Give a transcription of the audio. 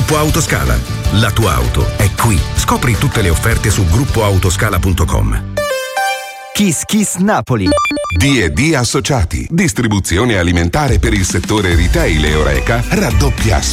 Gruppo Autoscala. La tua auto è qui. Scopri tutte le offerte su gruppoautoscala.com. Kiss Kiss Napoli. D&D Associati, distribuzione alimentare per il settore retail e Horeca, raddoppia